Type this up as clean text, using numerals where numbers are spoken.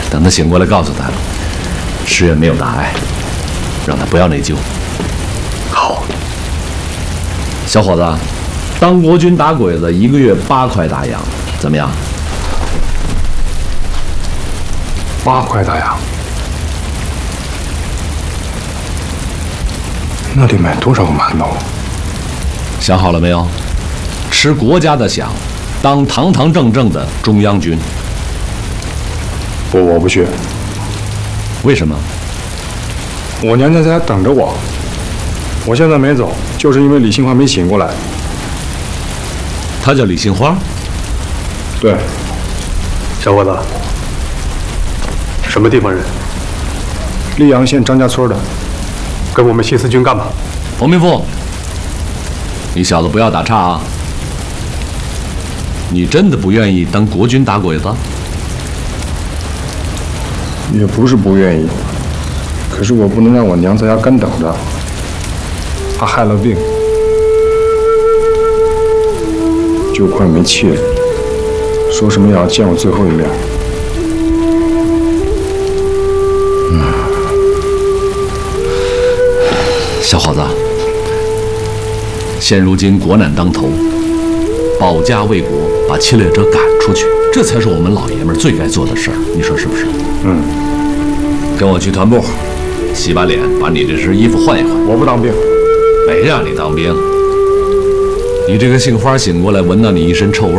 等他醒过来，告诉他，石远没有大碍，让他不要内疚。 好， 小伙子，当国军打鬼子，1个月8块大洋，怎么样 ？8块大洋，那得买多少个馒头？ 想好了没有？吃国家的饷，当堂堂正正的中央军。 我不去。 为什么？ 我娘家在等着我。我现在没走，就是因为李杏花没醒过来。 她叫李杏花？ 对。 小伙子，什么地方人？ 溧阳县张家村的。 跟我们新四军干嘛？ 冯明富，你小子不要打岔啊！你真的不愿意当国军打鬼子？ 也不是不愿意，可是我不能让我娘在家干等着，她害了病，就快没气了，说什么也要见我最后一面。 小伙子，现如今国难当头，保家卫国，把侵略者赶出去，这才是我们老爷们最该做的事儿。你说是不是？跟我去团部，洗把脸，把你这身衣服换一换。 我不当兵。 没让你当兵。你这个杏花醒过来，闻到你一身臭味，